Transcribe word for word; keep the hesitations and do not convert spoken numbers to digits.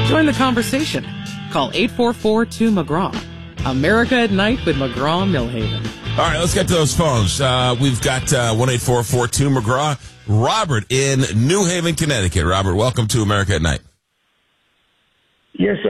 Join the conversation. Call eight four four two McGraw. America at Night with McGraw Millhaven. All right, let's get to those phones. Uh, we've got uh, one eight four four two McGraw. Robert in New Haven, Connecticut. Robert, welcome to America at Night. Yes,